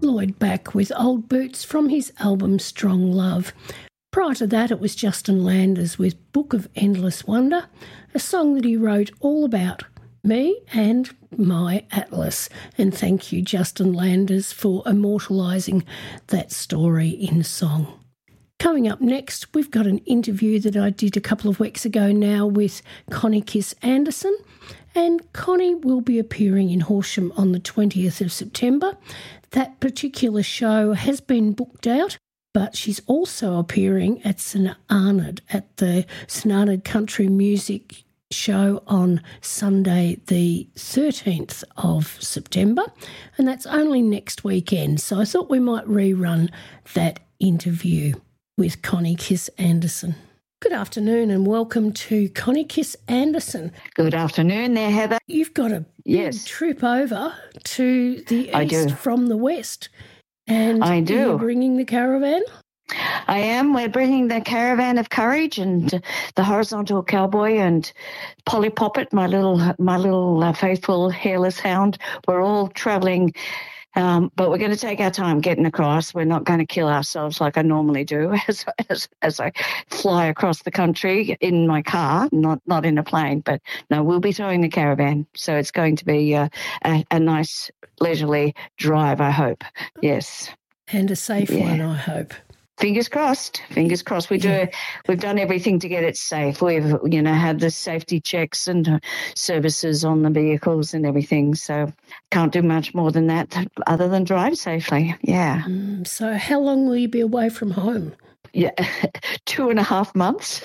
Lloyd back with Old Boots from his album Strong Love. Prior to that, it was Justin Landers with Book of Endless Wonder, a song that he wrote all about me and my Atlas. And thank you, Justin Landers, for immortalising that story in song. Coming up next, we've got an interview that I did a couple of weeks ago now with Connie Kiss Anderson. And Connie will be appearing in Horsham on the 20th of September. That particular show has been booked out, but she's also appearing at St Arnaud at the St Arnaud Country Music Show on Sunday the 13th of September, and that's only next weekend. So I thought we might rerun that interview with Connie Kiss Anderson. Good afternoon and welcome to Connie Kiss Anderson. Good afternoon there, Heather. You've got a big trip over to the east from the west. And I do. You're bringing the caravan? I am. We're bringing the Caravan of Courage and the Horizontal Cowboy and Polly Poppet, my little faithful hairless hound. We're all travelling. But we're going to take our time getting across. We're not going to kill ourselves like I normally do as I fly across the country in my car, not in a plane. But no, we'll be towing the caravan. So it's going to be a nice leisurely drive, I hope. Yes. And a safe one, I hope. Fingers crossed. Fingers crossed. We've done everything to get it safe. We've, had the safety checks and services on the vehicles and everything. So can't do much more than that other than drive safely. Yeah. So how long will you be away from home? Yeah, 2.5 months.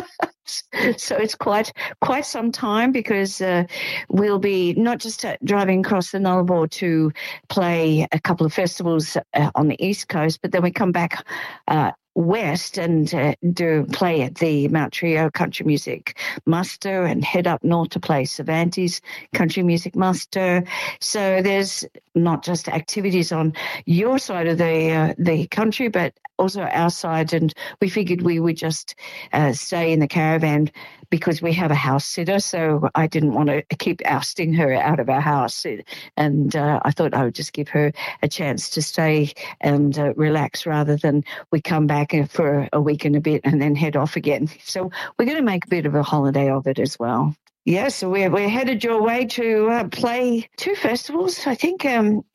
So it's quite some time because we'll be not just driving across the Nullarbor to play a couple of festivals on the East Coast, but then we come back west and play at the Mount Trio Country Music Muster and head up north to play Cervantes Country Music Muster. So there's not just activities on your side of the country, but also our side. And we figured we would just stay in the caravan because we have a house sitter. So I didn't want to keep ousting her out of our house. And I thought I would just give her a chance to stay and relax rather than we come back for a week and a bit and then head off again. So we're going to make a bit of a holiday of it as well. Yeah, so we're headed your way to play 2 festivals, I think. I know,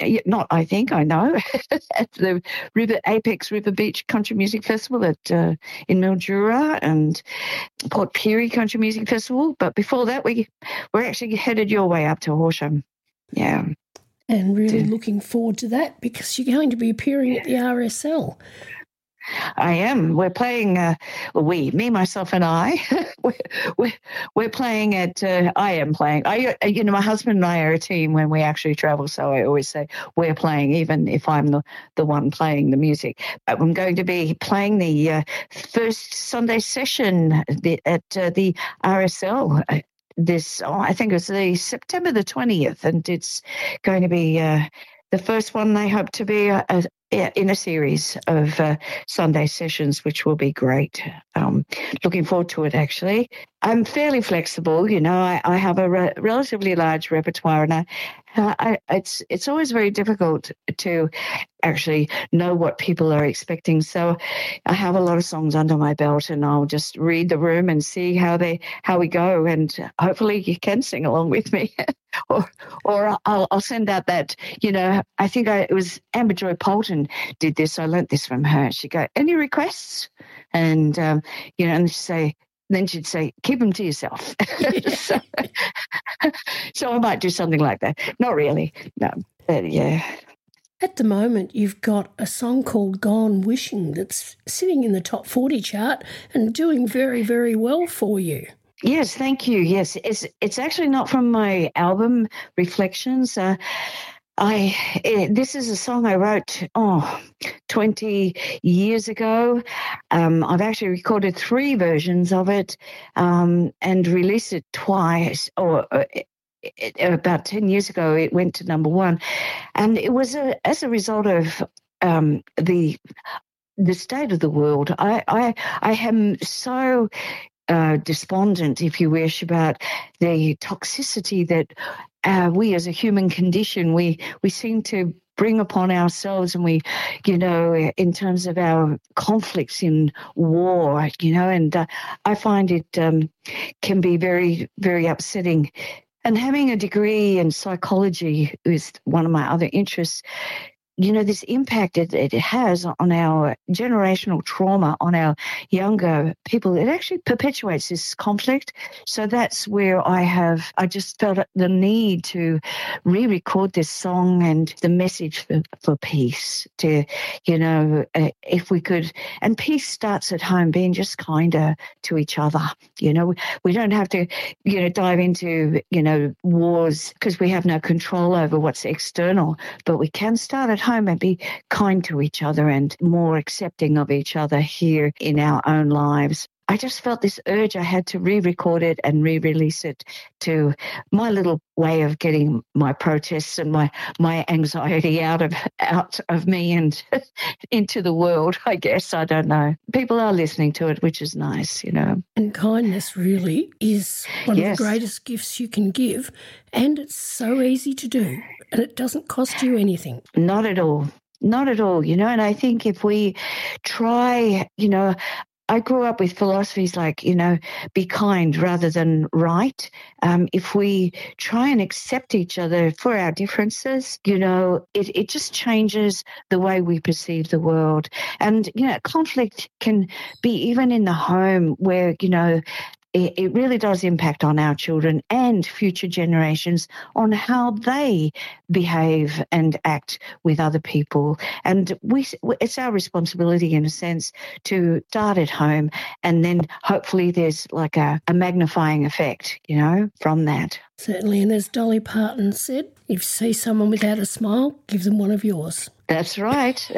at the Apex River Beach Country Music Festival in Mildura and Port Pirie Country Music Festival. But before that, we're actually headed your way up to Horsham. Yeah. And really looking forward to that because you're going to be appearing at the RSL. I am. We're playing, me, myself and I, we're playing at, I am playing. My husband and I are a team when we actually travel, so I always say we're playing, even if I'm the one playing the music. I'm going to be playing the first Sunday session at the RSL. I think it's the September the 20th, and it's going to be the first one I hope to be in a series of Sunday sessions, which will be great. Looking forward to it, actually. I'm fairly flexible. I have a relatively large repertoire, and it's always very difficult to actually know what people are expecting. So I have a lot of songs under my belt, and I'll just read the room and see how we go, and hopefully you can sing along with me. or I'll send out that, I think it was Amber Joy Polton did this. I learnt this from her. She'd go, any requests? And, and she'd say, keep them to yourself. So I might do something like that. Not really, no, but yeah. At the moment, you've got a song called Gone Wishing that's sitting in the top 40 chart and doing very, very well for you. Yes, thank you. Yes, it's actually not from my album Reflections. This is a song I wrote 20 years ago. I've actually recorded 3 versions of it and released it twice. About 10 years ago, it went to number 1, and it was as a result of the state of the world. I am so despondent, if you wish, about the toxicity that we as a human condition, we seem to bring upon ourselves, and we, in terms of our conflicts in war, and I find it can be very, very upsetting. And having a degree in psychology is one of my other interests. This impact it has on our generational trauma, on our younger people, it actually perpetuates this conflict. So that's where I just felt the need to re-record this song and the message for peace, to, if we could, and peace starts at home, being just kinder to each other. We don't have to, dive into, wars, because we have no control over what's external, but we can start at home and be kind to each other and more accepting of each other here in our own lives. I just felt this urge. I had to re-record it and re-release it to my little way of getting my protests and my anxiety out of me and into the world, I guess. I don't know. People are listening to it, which is nice, And kindness really is one of the greatest gifts you can give, and it's so easy to do, and it doesn't cost you anything. Not at all. Not at all, and I think if we try, I grew up with philosophies like, be kind rather than right. If we try and accept each other for our differences, it just changes the way we perceive the world. And, conflict can be even in the home where, it really does impact on our children and future generations on how they behave and act with other people. And it's our responsibility, in a sense, to start at home, and then hopefully there's like a magnifying effect, from that. Certainly, and as Dolly Parton said, if you see someone without a smile, give them one of yours. That's right.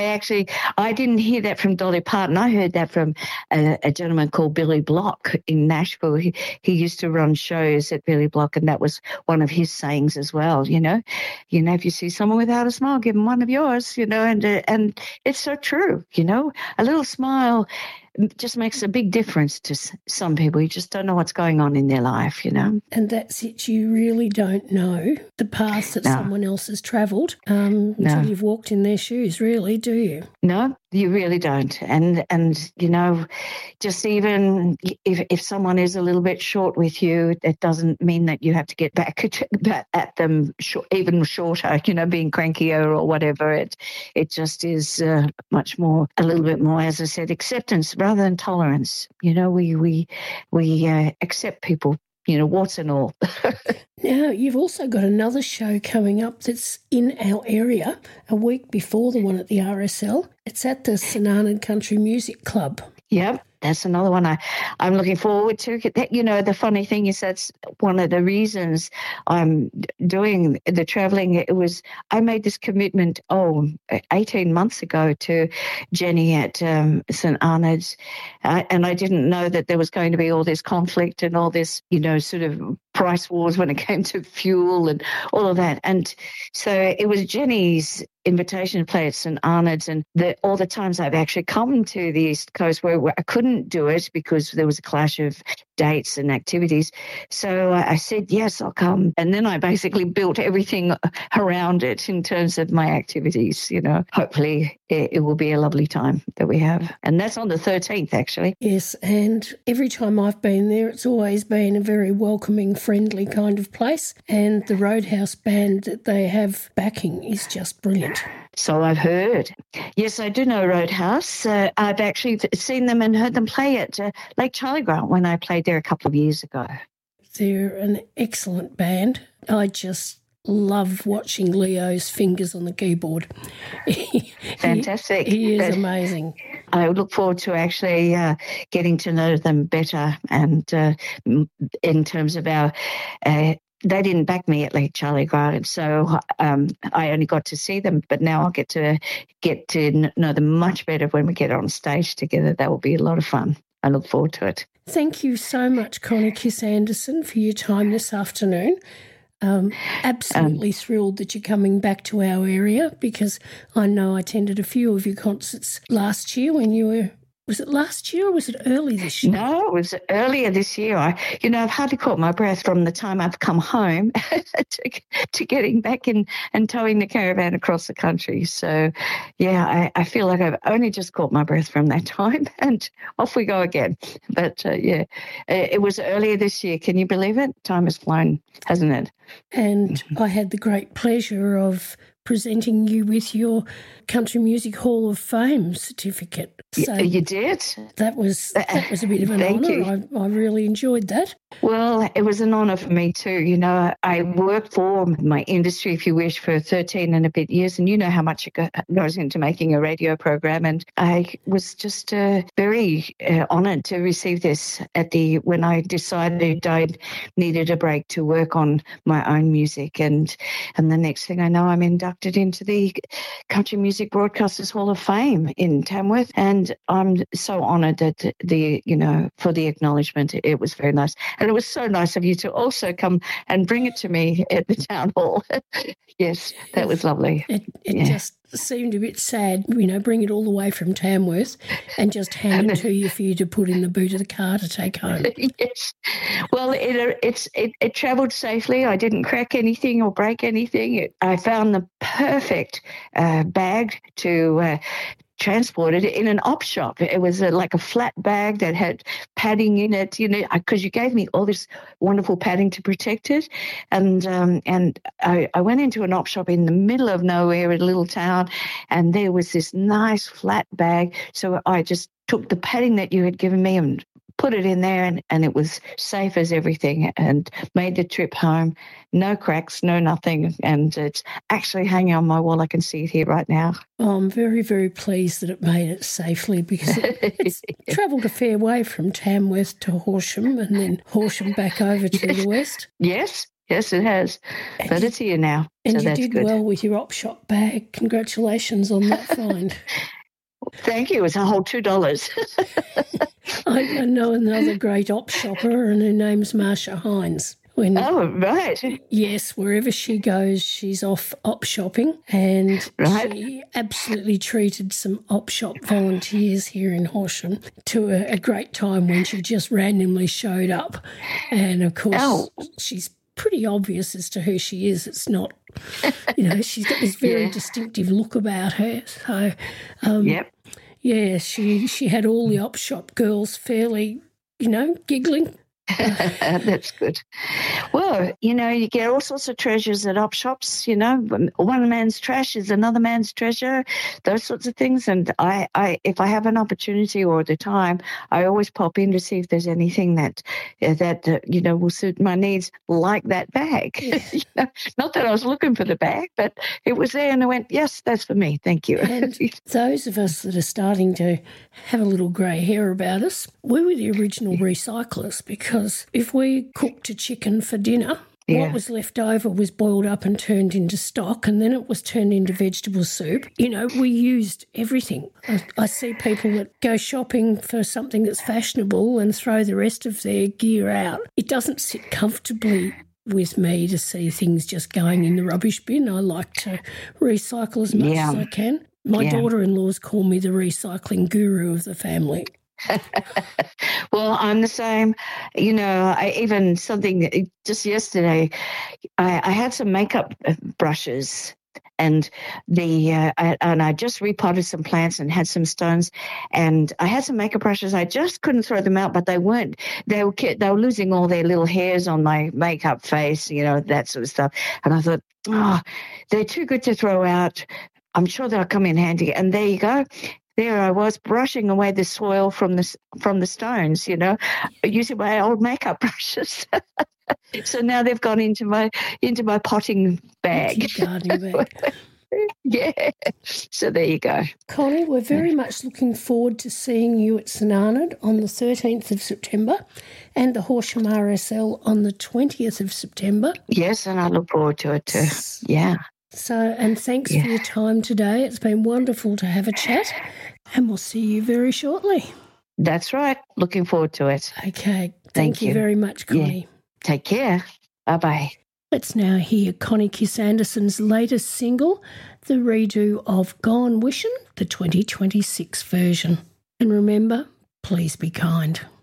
I didn't hear that from Dolly Parton. I heard that from a gentleman called Billy Block in Nashville. He used to run shows at Billy Block, and that was one of his sayings as well. If you see someone without a smile, give them one of yours. And it's so true. A little smile just makes a big difference to some people. You just don't know what's going on in their life, And that's it. You really don't know the path that someone else has travelled until you've walked in their shoes, really, do you? No, you really don't. And just even if someone is a little bit short with you, it doesn't mean that you have to get back at them even shorter, being crankier or whatever. It just is much more, a little bit more, as I said, acceptance rather than tolerance. We accept people, warts and all. Now, you've also got another show coming up that's in our area a week before the one at the RSL. It's at the St. Country Music Club. Yep. That's another one I'm looking forward to. The funny thing is that's one of the reasons I'm doing the travelling. I made this commitment, 18 months ago to Jenny at St. Arnold's, and I didn't know that there was going to be all this conflict and all this, sort of price wars when it came to fuel and all of that. And so it was Jenny's invitation to play at St. Arnold's, and all the times I've actually come to the East Coast where I couldn't do it because there was a clash of dates and activities. So I said, yes, I'll come. And then I basically built everything around it in terms of my activities. Hopefully it will be a lovely time that we have. And that's on the 13th, actually. Yes, and every time I've been there, it's always been a very welcoming, friendly kind of place. And the Roadhouse band that they have backing is just brilliant. So I've heard. Yes, I do know Roadhouse. I've actually seen them and heard them play at Lake Charlie Grant when I played there a couple of years ago. They're an excellent band. I just love watching Leo's fingers on the keyboard. Fantastic. He is amazing. I look forward to actually getting to know them better, and in terms of our they didn't back me at Lake Charlie Grant, so I only got to see them. But now I'll get to know them much better when we get on stage together. That will be a lot of fun. I look forward to it. Thank you so much, Connie Kiss Anderson, for your time this afternoon. Absolutely thrilled that you're coming back to our area, because I know I attended a few of your concerts last year when you were Was it last year or was it early this year? No, it was earlier this year. I've hardly caught my breath from the time I've come home to getting back in and towing the caravan across the country. So, yeah, I feel like I've only just caught my breath from that time, and off we go again. But, it was earlier this year. Can you believe it? Time has flown, hasn't it? And I had the great pleasure of presenting you with your Country Music Hall of Fame certificate. So you did? That was a bit of an honour. I really enjoyed that. Well, it was an honour for me too. You know, I worked for my industry, if you wish, for 13 and a bit years, and you know how much it goes into making a radio program. And I was just very honoured to receive this when I decided I needed a break to work on my own music. And the next thing I know, I'm inducted into the Country Music Broadcasters Hall of Fame in Tamworth, and I'm so honoured that for the acknowledgement. It was very nice. And it was so nice of you to also come and bring it to me at the town hall. Yes, that was lovely. It just seemed a bit sad, bring it all the way from Tamworth and just hand it to you for you to put in the boot of the car to take home. Yes. Well, it travelled safely. I didn't crack anything or break anything. I found the perfect bag to transported in an op shop. It was like a flat bag that had padding in it, because you gave me all this wonderful padding to protect it. And I went into an op shop in the middle of nowhere in a little town, and there was this nice flat bag. So I just took the padding that you had given me and put it in there, and it was safe as everything, and made the trip home. No cracks, no nothing. And it's actually hanging on my wall. I can see it here right now. Oh, I'm very, very pleased that it made it safely, because it's travelled a fair way from Tamworth to Horsham and then Horsham back over to the west. Yes, it has. But it's here now. And so you did good. Well with your op shop bag. Congratulations on that find. Thank you. It's a whole $2. I know another great op shopper, and her name's Marsha Hines. Oh, right. Yes, wherever she goes, she's off op shopping, and she absolutely treated some op shop volunteers here in Horsham to a great time when she just randomly showed up. And, of course, she's pretty obvious as to who she is. It's not, she's got this very distinctive look about her. So, yeah, she had all the op shop girls fairly, giggling. That's good. Well, you get all sorts of treasures at op shops. One man's trash is another man's treasure, those sorts of things. And I if I have an opportunity or the time, I always pop in to see if there's anything that will suit my needs, like that bag. Yeah. Not that I was looking for the bag, but it was there, and I went, yes, that's for me. Thank you. And those of us that are starting to have a little grey hair about us, we were the original recyclers, because if we cooked a chicken for dinner, what was left over was boiled up and turned into stock, and then it was turned into vegetable soup. We used everything. I see people that go shopping for something that's fashionable and throw the rest of their gear out. It doesn't sit comfortably with me to see things just going in the rubbish bin. I like to recycle as much as I can. My daughter-in-laws call me the recycling guru of the family. Well, I'm the same. Just yesterday, I had some makeup brushes, and I just repotted some plants and had some stones, and I had some makeup brushes. I just couldn't throw them out, but they were losing all their little hairs on my makeup face, that sort of stuff. And I thought, they're too good to throw out. I'm sure they'll come in handy. And there you go. There I was, brushing away the soil from the stones, using my old makeup brushes. So now they've gone into my potting bag. Gardening bag. Yeah. So there you go. Connie, we're very much looking forward to seeing you at St Arnaud on the 13th of September and the Horsham RSL on the 20th of September. Yes, and I look forward to it too. Yeah. So, and thanks for your time today. It's been wonderful to have a chat, and we'll see you very shortly. That's right. Looking forward to it. Okay. Thank you very much, Connie. Yeah. Take care. Bye-bye. Let's now hear Connie Kiss Anderson's latest single, the redo of Gone Wishin', the 2026 version. And remember, please be kind.